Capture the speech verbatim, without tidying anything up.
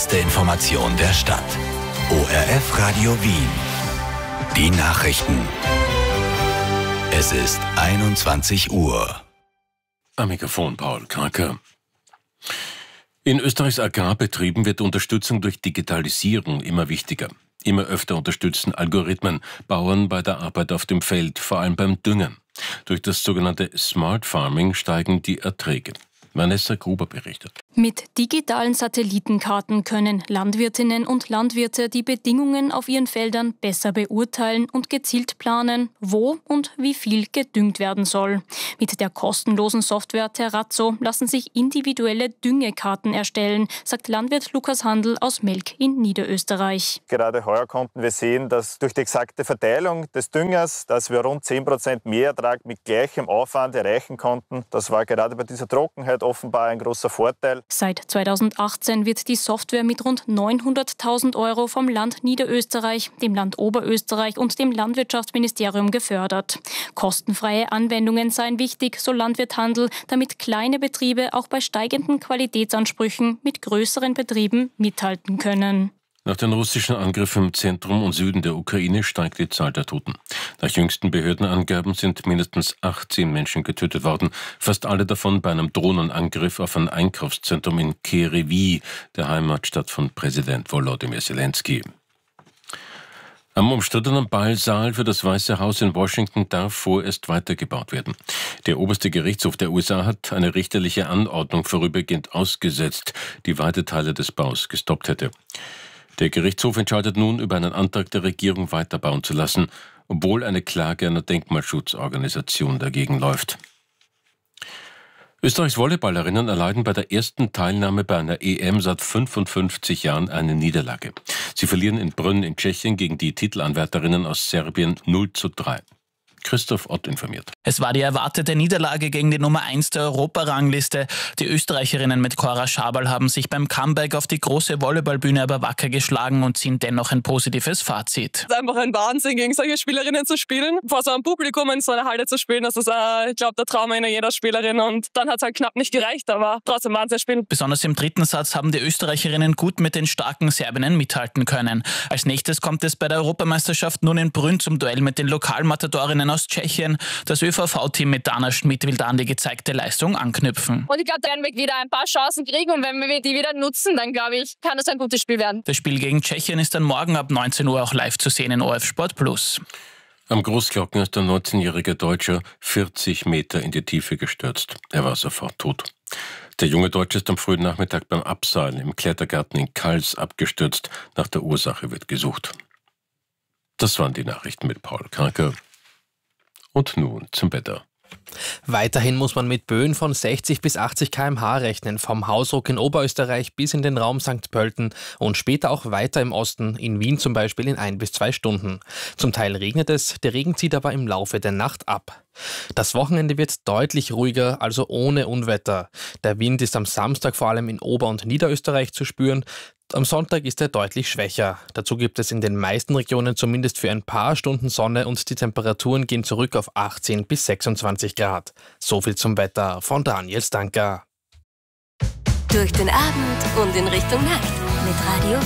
schnellste Information der Stadt. O R F Radio Wien. Die Nachrichten. Es ist einundzwanzig Uhr. Am Mikrofon Paul Kraker. In Österreichs Agrarbetrieben wird Unterstützung durch Digitalisierung immer wichtiger. Immer öfter unterstützen Algorithmen Bauern bei der Arbeit auf dem Feld, vor allem beim Düngen. Durch das sogenannte Smart Farming steigen die Erträge. Vanessa Gruber berichtet. Mit digitalen Satellitenkarten können Landwirtinnen und Landwirte die Bedingungen auf ihren Feldern besser beurteilen und gezielt planen, wo und wie viel gedüngt werden soll. Mit der kostenlosen Software Terrazzo lassen sich individuelle Düngekarten erstellen, sagt Landwirt Lukas Handl aus Melk in Niederösterreich. Gerade heuer konnten wir sehen, dass durch die exakte Verteilung des Düngers, dass wir rund zehn Prozent Mehrertrag mit gleichem Aufwand erreichen konnten. Das war gerade bei dieser Trockenheit offenbar ein großer Vorteil. Seit zweitausendachtzehn wird die Software mit rund neunhunderttausend Euro vom Land Niederösterreich, dem Land Oberösterreich und dem Landwirtschaftsministerium gefördert. Kostenfreie Anwendungen seien wichtig, so Landwirt Handl, damit kleine Betriebe auch bei steigenden Qualitätsansprüchen mit größeren Betrieben mithalten können. Nach den russischen Angriffen im Zentrum und Süden der Ukraine steigt die Zahl der Toten. Nach jüngsten Behördenangaben sind mindestens achtzehn Menschen getötet worden, fast alle davon bei einem Drohnenangriff auf ein Einkaufszentrum in Kyiv, der Heimatstadt von Präsident Volodymyr Zelensky. Am umstrittenen Ballsaal für das Weiße Haus in Washington darf vorerst weitergebaut werden. Der oberste Gerichtshof der U S A hat eine richterliche Anordnung vorübergehend ausgesetzt, die weite Teile des Baus gestoppt hätte. Der Gerichtshof entscheidet nun über einen Antrag der Regierung weiterbauen zu lassen, obwohl eine Klage einer Denkmalschutzorganisation dagegen läuft. Österreichs Volleyballerinnen erleiden bei der ersten Teilnahme bei einer E M seit fünfundfünfzig Jahren eine Niederlage. Sie verlieren in Brünn in Tschechien gegen die Titelanwärterinnen aus Serbien null zu drei. Christoph Ott informiert. Es war die erwartete Niederlage gegen die Nummer eins der Europarangliste. Die Österreicherinnen mit Cora Schabal haben sich beim Comeback auf die große Volleyballbühne aber wacker geschlagen und ziehen dennoch ein positives Fazit. Es ist einfach ein Wahnsinn, gegen solche Spielerinnen zu spielen. Vor so einem Publikum in so einer Halle zu spielen, das ist, äh, ich glaube, der Traum einer jeder Spielerin. Und dann hat es halt knapp nicht gereicht, aber trotzdem waren sie spielen. Besonders im dritten Satz haben die Österreicherinnen gut mit den starken Serbinnen mithalten können. Als nächstes kommt es bei der Europameisterschaft nun in Brünn zum Duell mit den Lokalmatadorinnen aus Tschechien. Das Ö V V-Team mit Dana Schmidt will da an die gezeigte Leistung anknüpfen. Und ich glaube, da werden wir wieder ein paar Chancen kriegen und wenn wir die wieder nutzen, dann glaube ich, kann das ein gutes Spiel werden. Das Spiel gegen Tschechien ist dann morgen ab neunzehn Uhr auch live zu sehen in O R F Sport Plus. Am Großglocken ist ein neunzehnjähriger Deutscher vierzig Meter in die Tiefe gestürzt. Er war sofort tot. Der junge Deutsche ist am frühen Nachmittag beim Abseilen im Klettergarten in Kals abgestürzt. Nach der Ursache wird gesucht. Das waren die Nachrichten mit Paul Kraker. Und nun zum Wetter. Weiterhin muss man mit Böen von sechzig bis achtzig Kilometer pro Stunde rechnen, vom Hausruck in Oberösterreich bis in den Raum Sankt Pölten und später auch weiter im Osten, in Wien zum Beispiel in ein bis zwei Stunden. Zum Teil regnet es, der Regen zieht aber im Laufe der Nacht ab. Das Wochenende wird deutlich ruhiger, also ohne Unwetter. Der Wind ist am Samstag vor allem in Ober- und Niederösterreich zu spüren. Am Sonntag ist er deutlich schwächer. Dazu gibt es in den meisten Regionen zumindest für ein paar Stunden Sonne und die Temperaturen gehen zurück auf achtzehn bis sechsundzwanzig Grad. So viel zum Wetter von Daniel Stanker. Durch den Abend und in Richtung Nacht mit Radio